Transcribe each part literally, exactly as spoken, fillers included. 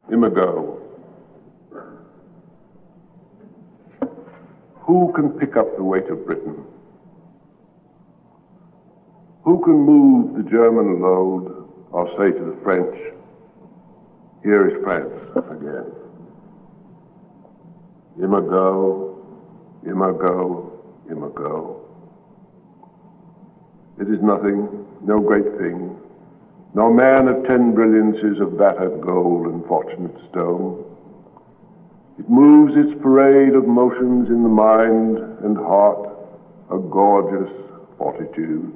Imago. Who can pick up the weight of Britain? Who can move the German load or say to the French, here is France again? Imago, Imago, Imago. It is nothing, no great thing, no man of ten brilliancies of battered gold and fortunate stone. It moves its parade of motions in the mind and heart, a gorgeous fortitude.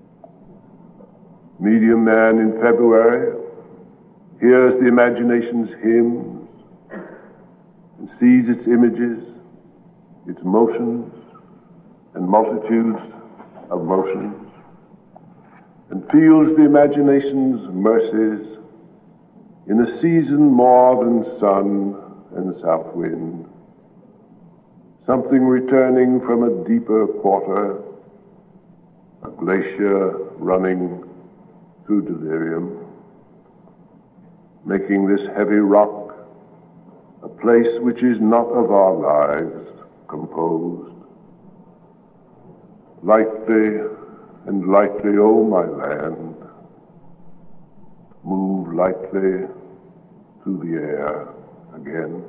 Medium man in February hears the imagination's hymns and sees its images, its motions and multitudes of motions, and feels the imagination's mercies in a season more than sun and south wind, something returning from a deeper quarter, a glacier running through delirium, making this heavy rock a place which is not of our lives composed. Lightly and lightly, O my land, move lightly through the air again.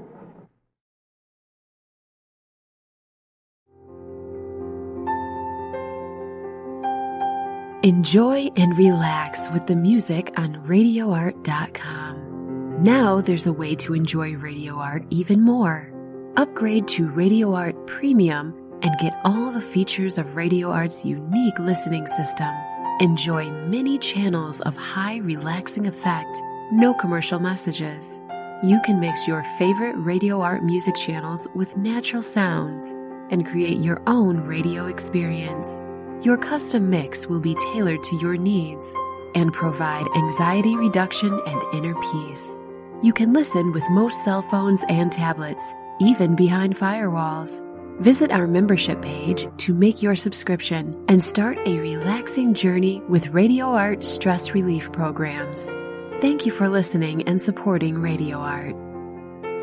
Enjoy and relax with the music on radio art dot com. Now there's a way to enjoy Radio Art even more. Upgrade to Radio Art Premium and get all the features of Radio Art's unique listening system. Enjoy many channels of high relaxing effect, no commercial messages. You can mix your favorite Radio Art music channels with natural sounds and create your own radio experience. Your custom mix will be tailored to your needs and provide anxiety reduction and inner peace. You can listen with most cell phones and tablets, even behind firewalls. Visit our membership page to make your subscription and start a relaxing journey with Radio Art stress relief programs. Thank you for listening and supporting Radio Art.